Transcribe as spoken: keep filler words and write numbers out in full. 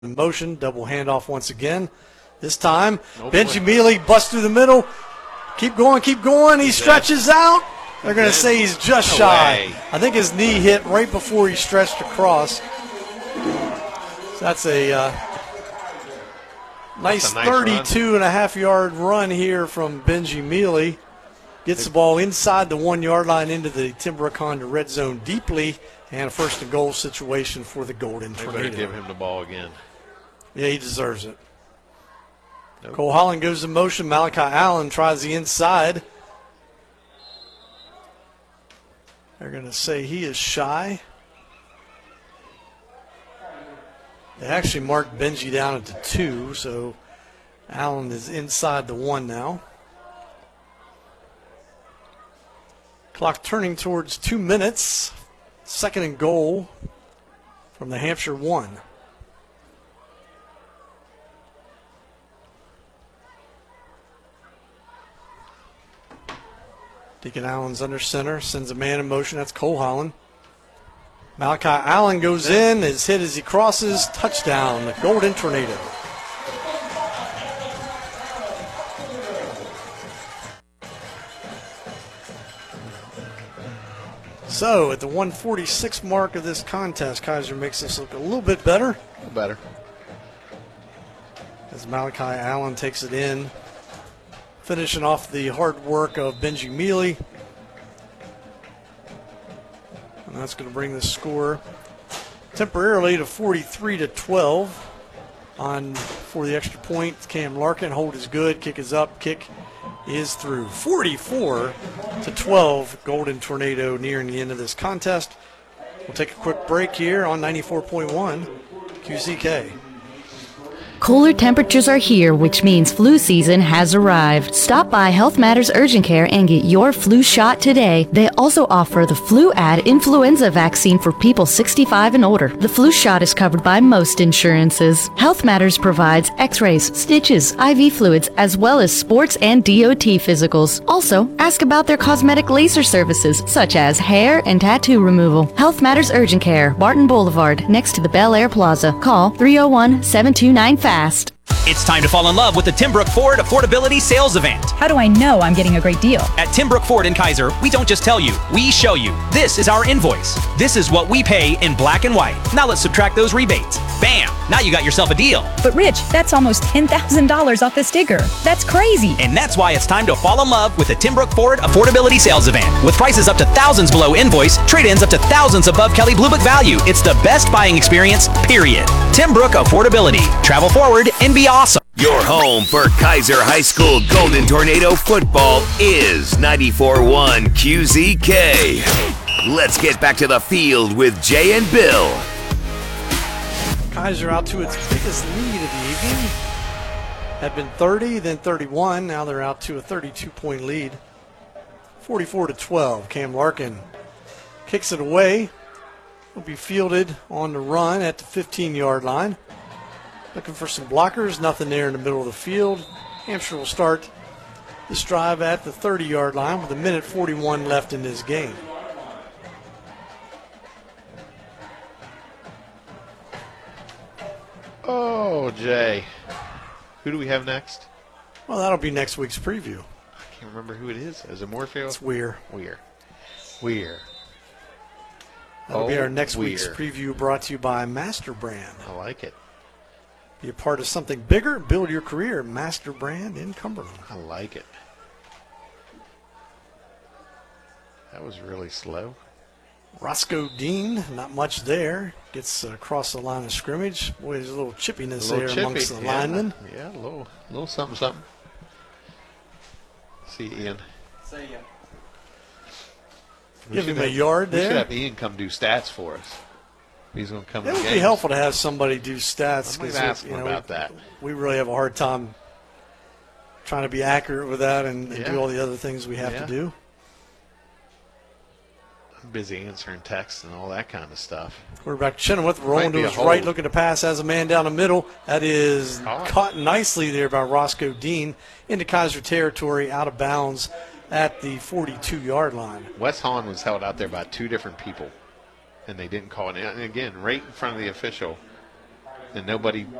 in motion, double handoff once again. This time, oh Benji Mealy busts through the middle. Keep going, keep going. He stretches out. They're going to say he's just No shy. way. I think his knee hit right before he stretched across. So that's a uh, nice, a nice thirty-two and a half yard run here from Benji Mealy. Gets the ball inside the one-yard line into the Timbrook Honda red zone deeply, and a first and goal situation for the Golden They Tornado. better give him the ball again. Yeah, he deserves it. Nope. Cole Holland goes in motion. Malachi Allen tries the inside. They're going to say he is shy. They actually marked Benji down at the two, so Allen is inside the one now. Clock turning towards two minutes. Second and goal from the Hampshire one. Deacon Allen's under center, sends a man in motion. That's Cole Holland. Malachi Allen goes in, is hit as he crosses. Touchdown, the Golden Tornado. So at the one forty-six mark of this contest, Kaiser makes this look a little bit better. Better. As Malachi Allen takes it in, finishing off the hard work of Benji Mealy. And that's going to bring the score temporarily to forty-three to twelve. On for the extra point, Cam Larkin. Hold is good. Kick is up. Kick is through. forty-four to twelve. Golden Tornado nearing the end of this contest. We'll take a quick break here on ninety-four point one Q C K. Cooler temperatures are here, which means flu season has arrived. Stop by Health Matters Urgent Care and get your flu shot today. They also offer the Fluad influenza vaccine for people sixty-five and older. The flu shot is covered by most insurances. Health Matters provides x-rays, stitches, I V fluids, as well as sports and D O T physicals. Also, ask about their cosmetic laser services, such as hair and tattoo removal. Health Matters Urgent Care, Barton Boulevard, next to the Bel Air Plaza. Call three oh one, seven two nine, fast. It's time to fall in love with the Timbrook Ford Affordability Sales Event. How do I know I'm getting a great deal? At Timbrook Ford in Kaiser, we don't just tell you, we show you. This is our invoice. This is what we pay in black and white. Now let's subtract those rebates. Bam! Now you got yourself a deal. But Rich, that's almost ten thousand dollars off the sticker. That's crazy. And that's why it's time to fall in love with the Timbrook Ford Affordability Sales Event. With prices up to thousands below invoice, trade-ins up to thousands above Kelley Blue Book value. It's the best buying experience, period. Timbrook Affordability. Travel forward and be awesome. Your home for Kaiser High School Golden Tornado football is ninety-four point one Q Z K. Let's get back to the field with Jay and Bill. Kaiser out to its biggest lead of the evening. Had been thirty, then thirty-one. Now they're out to a thirty-two point lead. forty-four to twelve. Cam Larkin kicks it away. Will be fielded on the run at the fifteen yard line. Looking for some blockers. Nothing there in the middle of the field. Hampshire will start this drive at the thirty yard line with a minute forty-one left in this game. Oh, Jay. Who do we have next? Well, that'll be next week's preview. I can't remember who it is. Is it Moorfield? It's Weir. Weir. Weir. That'll oh, be our next Weir. week's preview, brought to you by Master Brand. I like it. Be a part of something bigger. Build your career. Master Brand in Cumberland. I like it. That was really slow. Roscoe Dean, not much there. Gets uh, across the line of scrimmage. Boy, there's a little chippiness A little there chippy. amongst the yeah. linemen. Yeah, a little, little something, something. See Ian. See ya. We Give should him a have- yard We should there. have Ian come do stats for us. He's going to come It to would games. be helpful to have somebody do stats. I'm going 'cause to we- ask him you know, about that. We really have a hard time trying to be accurate with that and, and Yeah. do all the other things we have Yeah. to do. I'm busy answering texts and all that kind of stuff. Quarterback Chenoweth rolling Might to be a his right, hold. looking to pass, has a man down the middle. That is Caught. caught nicely there by Roscoe Dean into Kaiser territory, out of bounds at the forty-two yard line. Wes Hahn was held out there by two different people, and they didn't call it. And again, right in front of the official. and nobody